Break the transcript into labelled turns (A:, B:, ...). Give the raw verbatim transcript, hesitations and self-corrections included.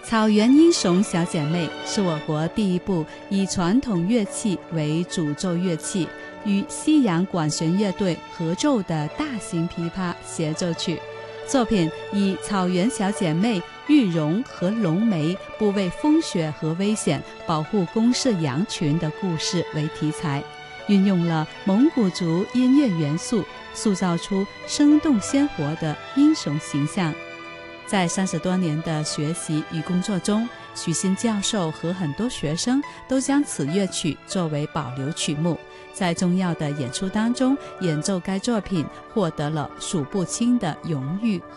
A: 草原英雄小姐妹是我国第一部以传统乐器为主奏乐器，与西洋管弦乐队合奏的大型琵琶协奏曲。作品以草原小姐妹玉容和龙梅不畏风雪和危险保护公氏羊群的故事为题材，运用了蒙古族音乐元素，塑造出生动鲜活的英雄形象。在三十多年的学习与工作中，许昕教授和很多学生都将此乐曲作为保留曲目，在重要的演出当中演奏该作品，获得了数不清的荣誉